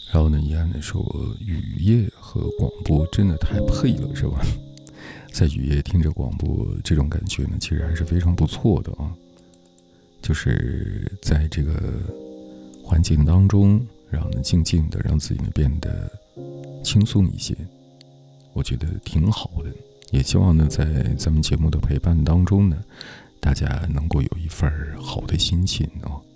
然后呢，遗憾的说，雨夜和广播真的太配了，是吧？在雨夜听着广播，这种感觉呢，其实还是非常不错的啊。就是在这个环境当中，然后呢，静静的让自己呢变得轻松一些，我觉得挺好的。也希望呢，在咱们节目的陪伴当中呢，大家能够有一份好的心情啊。